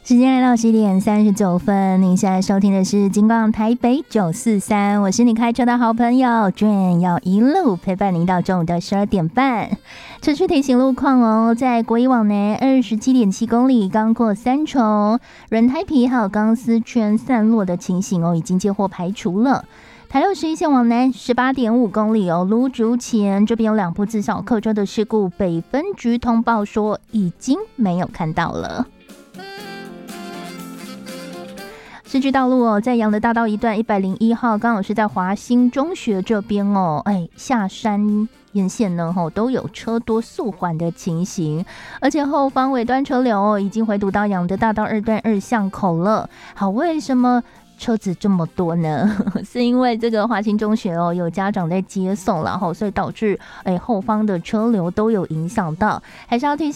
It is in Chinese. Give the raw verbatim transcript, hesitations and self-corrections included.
时间来到十一点三十九分，您现在收听的是金光台北九四三，我是你开车的好朋友 Jane， 要一路陪伴您到中午的十二点半。这是提醒路况哦，在国一往南二十七点七公里，刚过三重，轮胎皮还有钢丝圈散落的情形哦，已经接获排除了。台六十一线往南十八点五公里哦，芦竹前这边有两部自小客车的事故，北分局通报说已经没有看到了。市区道路哦，在阳德大道一段一百零一号，刚好是在华兴中学这边哦，哎，下山沿线呢吼都有车多速缓的情形，而且后方尾端车流哦已经回堵到阳德大道二段二巷口了。好，为什么车子这么多呢？是因为这个华兴中学哦有家长在接送，然后所以导致哎后方的车流都有影响到，还是要提醒